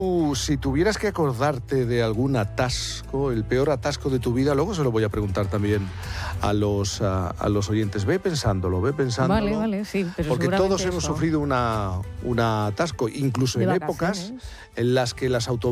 Si tuvieras que acordarte de algún atasco, el peor atasco de tu vida, luego se lo voy a preguntar también a los oyentes. Ve pensándolo. Vale, sí, pero porque todos hemos eso. sufrido un atasco, incluso De en vacaciones. épocas en las que las autopistas